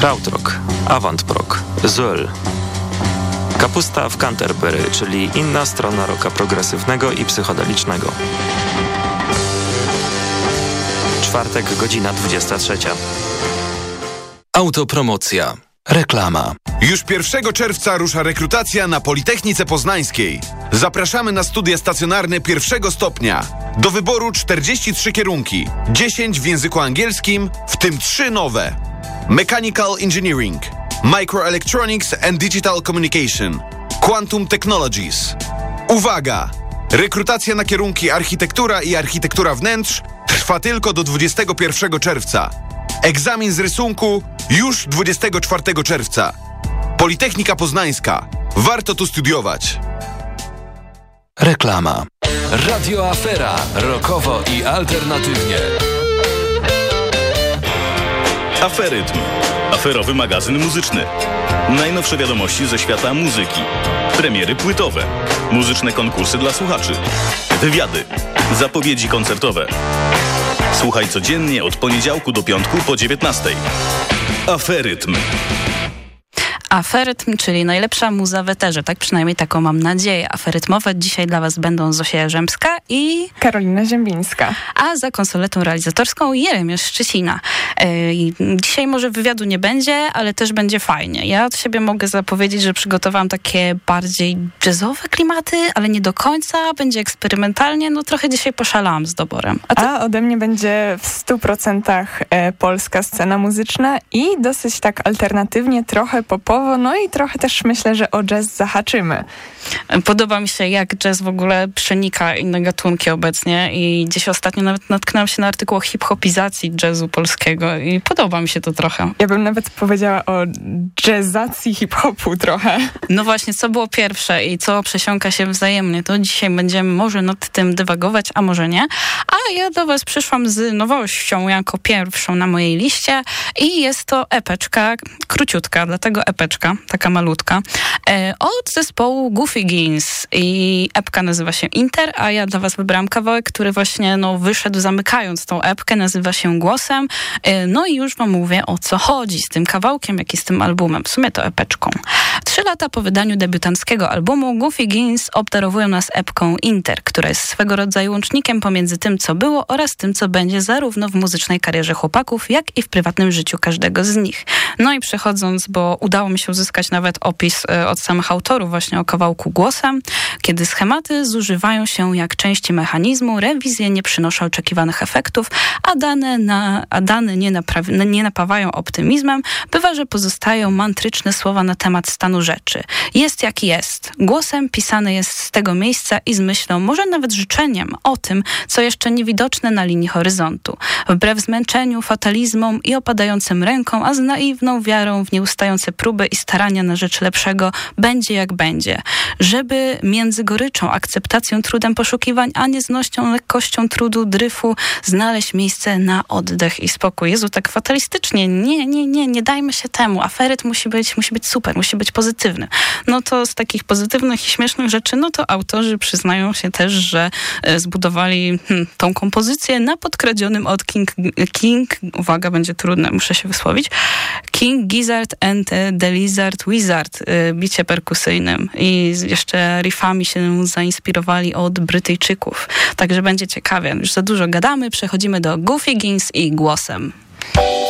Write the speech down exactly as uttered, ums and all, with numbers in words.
krautrock, avant-prog, Zoel. Kapusta w Canterbury, czyli inna strona rocka progresywnego i psychodelicznego. Czwartek, godzina dwudziesta trzecia. Autopromocja. Reklama. Już pierwszego czerwca rusza rekrutacja na Politechnice Poznańskiej. Zapraszamy na studia stacjonarne pierwszego stopnia. Do wyboru czterdzieści trzy kierunki, dziesięć w języku angielskim, w tym trzy nowe. Mechanical Engineering, Microelectronics and Digital Communication, Quantum Technologies. Uwaga! Rekrutacja na kierunki architektura i architektura wnętrz trwa tylko do dwudziestego pierwszego czerwca. Egzamin z rysunku już dwudziestego czwartego czerwca. Politechnika Poznańska. Warto tu studiować. Reklama. Radio Afera. Rockowo i alternatywnie. Aferytm. Aferowy magazyn muzyczny. Najnowsze wiadomości ze świata muzyki. Premiery płytowe. Muzyczne konkursy dla słuchaczy. Wywiady. Zapowiedzi koncertowe. Słuchaj codziennie od poniedziałku do piątku po dziewiętnastej. Aferytm. Aferytm, czyli najlepsza muza w eterze. Tak przynajmniej taką mam nadzieję. Aferytmowe dzisiaj dla was będą Zofia Jarzębska i Karolina Ziembińska. A za konsoletą realizatorską Jeremiasz Szczecina. Yy, dzisiaj może wywiadu nie będzie, ale też będzie fajnie. Ja od siebie mogę zapowiedzieć, że przygotowałam takie bardziej jazzowe klimaty, ale nie do końca. Będzie eksperymentalnie. No trochę dzisiaj poszalałam z doborem. A, ty? A ode mnie będzie w stu procentach e, polska scena muzyczna i dosyć tak alternatywnie, trochę popowo. No i trochę też myślę, że o jazz zahaczymy. Podoba mi się, jak jazz w ogóle przenika inne gatunki obecnie i gdzieś ostatnio nawet natknęłam się na artykuł o hip-hopizacji jazzu polskiego i podoba mi się to trochę. Ja bym nawet powiedziała o jazzacji hip-hopu trochę. No właśnie, co było pierwsze i co przesiąka się wzajemnie, to dzisiaj będziemy może nad tym dywagować, a może nie. A ja do was przyszłam z nowością jako pierwszą na mojej liście i jest to epeczka, króciutka, dlatego epeczka, taka malutka, e, od zespołu Goofy Gains i epka nazywa się Inter, a ja dla was wybrałam kawałek, który właśnie no, wyszedł zamykając tą epkę, nazywa się Głosem, e, no i już wam mówię, o co chodzi z tym kawałkiem, jak i z tym albumem, w sumie to epeczką. Trzy lata po wydaniu debiutanckiego albumu Goofy Gains obdarowują nas epką Inter, która jest swego rodzaju łącznikiem pomiędzy tym, co było oraz tym, co będzie zarówno w muzycznej karierze chłopaków, jak i w prywatnym życiu każdego z nich. No i przechodząc, bo udało mi się uzyskać nawet opis od samych autorów właśnie o kawałku Głosem, kiedy schematy zużywają się jak części mechanizmu, rewizje nie przynoszą oczekiwanych efektów, a dane, na, a dane nie, naprawi, nie napawają optymizmem, bywa, że pozostają mantryczne słowa na temat stanu rzeczy. Jest jak jest. Głosem pisany jest z tego miejsca i z myślą, może nawet życzeniem o tym, co jeszcze niewidoczne na linii horyzontu. Wbrew zmęczeniu, fatalizmom i opadającym rękom, a z naiwną wiarą w nieustające próby i starania na rzecz lepszego będzie jak będzie. Żeby między goryczą, akceptacją, trudem poszukiwań, a nieznością, lekkością trudu, dryfu znaleźć miejsce na oddech i spokój. Jezu, tak fatalistycznie. Nie, nie, nie, nie dajmy się temu. Aferyt musi być, musi być super, musi być pozytywny. No to z takich pozytywnych i śmiesznych rzeczy, no to autorzy przyznają się też, że zbudowali hmm, tą kompozycję na podkradzionym od King, King, uwaga, będzie trudne, muszę się wysłowić, King Gizzard and the Lizard Wizard, bicie perkusyjnym i jeszcze riffami się zainspirowali od Brytyjczyków. Także będzie ciekawie. Już za dużo gadamy, przechodzimy do Goofy Gains i Głosem.